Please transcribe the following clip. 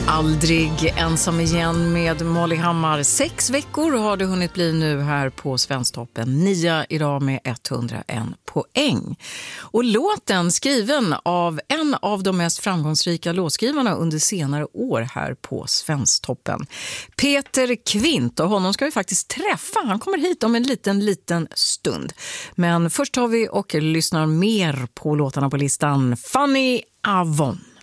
Aldrig ensam igen med Molly Hammar. 6 veckor har det hunnit bli nu här på Svensktoppen. 9 idag med 101 poäng. Och låten skriven av en av de mest framgångsrika låtskrivarna under senare år här på Svensktoppen. Peter Kvint, och honom ska vi faktiskt träffa. Han kommer hit om en liten stund. Men först tar vi och lyssnar mer på låtarna på listan. Fanny Avon.